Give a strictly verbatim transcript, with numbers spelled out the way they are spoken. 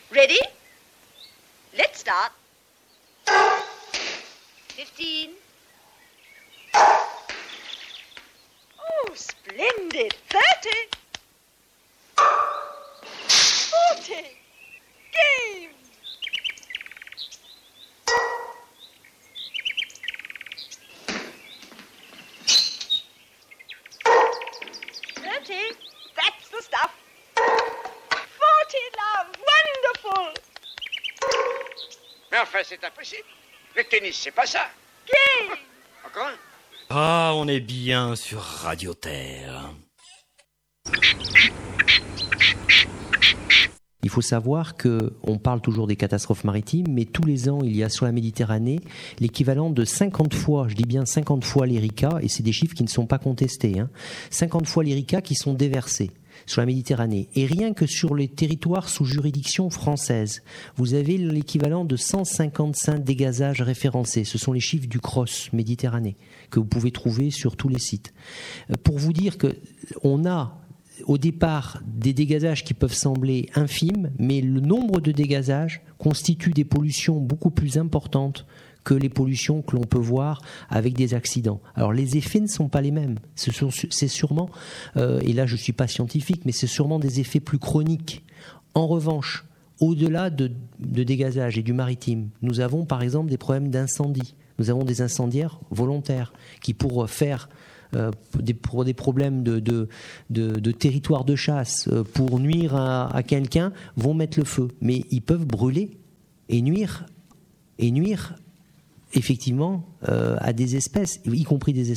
Ready? Let's start. Fifteen. Oh, splendid. Thirty. Forty. Game. Thirty. That's the stuff. Forty, love. Wonderful. Mais enfin, c'est impossible. Le tennis, c'est pas ça. Game. Encore un? Ah, on est bien sur Radio Terre. Il faut savoir qu'on parle toujours des catastrophes maritimes, mais tous les ans, il y a sur la Méditerranée l'équivalent de cinquante fois, je dis bien cinquante fois l'Erika, et c'est des chiffres qui ne sont pas contestés, hein, cinquante fois l'Erika qui sont déversés sur la Méditerranée. Et rien que sur les territoires sous juridiction française, vous avez l'équivalent de cent cinquante-cinq dégazages référencés. Ce sont les chiffres du Cross Méditerranée que vous pouvez trouver sur tous les sites. Pour vous dire qu'on a au départ des dégazages qui peuvent sembler infimes, mais le nombre de dégazages constitue des pollutions beaucoup plus importantes que les pollutions que l'on peut voir avec des accidents. Alors les effets ne sont pas les mêmes. Ce sont, c'est sûrement, euh, et là je ne suis pas scientifique, mais c'est sûrement des effets plus chroniques. En revanche, au-delà de, de dégazage et du maritime, nous avons par exemple des problèmes d'incendie. Nous avons des incendiaires volontaires qui, pour faire Euh, des, pour des problèmes de, de, de, de territoire de chasse, euh, pour nuire à, à quelqu'un, vont mettre le feu. Mais ils peuvent brûler et nuire, et nuire effectivement euh, à des espèces, y compris des espèces